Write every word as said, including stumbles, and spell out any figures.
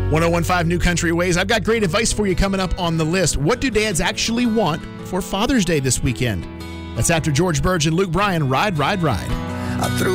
one oh one five New Country Ways. I've got great advice for you coming up on the list. What do dads actually want for Father's Day this weekend? That's after George Burge and Luke Bryan. Ride, ride, ride. I threw